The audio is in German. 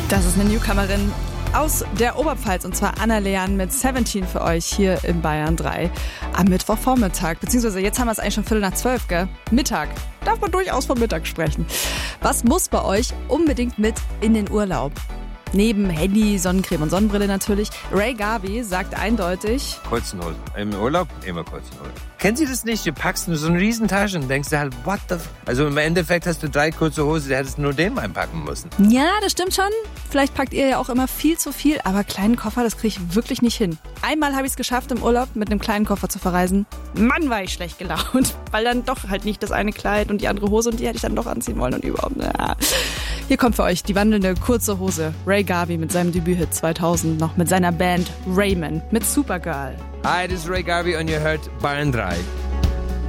Das ist eine Newcomerin aus der Oberpfalz, und zwar Anna Leanne mit 17 für euch hier in Bayern 3 am Mittwochvormittag. Beziehungsweise jetzt haben wir es eigentlich schon 11:45, gell? Mittag. Darf man durchaus von Mittag sprechen. Was muss bei euch unbedingt mit in den Urlaub? Neben Handy, Sonnencreme und Sonnenbrille natürlich. Ray Garvey sagt eindeutig: Kurzen Hosen. Im Urlaub immer kurzen Hosen. Kennen Sie das nicht? Du packst nur so eine Riesentasche und denkst dir halt, what the Also im Endeffekt hast du 3 kurze Hosen, du hättest nur den einpacken müssen. Ja, das stimmt schon. Vielleicht packt ihr ja auch immer viel zu viel, aber kleinen Koffer, das kriege ich wirklich nicht hin. Einmal habe ich es geschafft, im Urlaub mit einem kleinen Koffer zu verreisen. Mann, war ich schlecht gelaunt, weil dann doch halt nicht das eine Kleid und die andere Hose, und die hätte ich dann doch anziehen wollen und überhaupt. Ja. Hier kommt für euch die wandelnde kurze Hose. Ray Garvey mit seinem Debüthit 2000 noch mit seiner Band Raymond mit Supergirl. Hi, this is Ray Garvey und ihr hört Bayern 3.